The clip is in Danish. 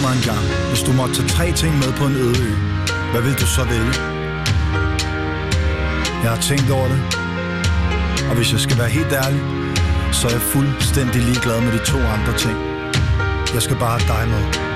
mig en gang. Hvis du måtte tage 3 ting med på en øde ø, hvad vil du så vælge? Jeg har tænkt over det, og hvis jeg skal være helt ærlig, så er jeg fuldstændig ligeglad med de 2 andre ting. Jeg skal bare have dig med.